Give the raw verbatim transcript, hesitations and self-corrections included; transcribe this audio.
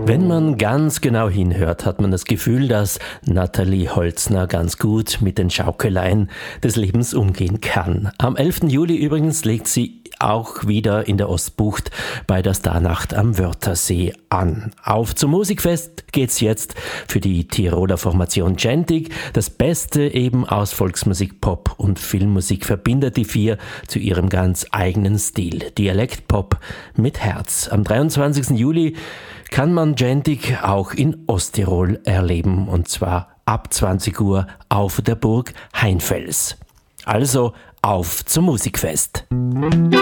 Wenn man ganz genau hinhört, hat man das Gefühl, dass Nathalie Holzner ganz gut mit den Schaukeleien des Lebens umgehen kann. Am elften Juli übrigens legt sie auch wieder in der Ostbucht bei der Starnacht am Wörthersee an. Auf zum Musikfest geht's jetzt für die Tiroler Formation Gentig. Das Beste eben aus Volksmusik, Pop und Filmmusik verbindet die vier zu ihrem ganz eigenen Stil. Dialektpop mit Herz. Am dreiundzwanzigsten Juli kann man Gentig auch in Osttirol erleben, und zwar ab zwanzig Uhr auf der Burg Heinfels. Also auf zum Musikfest.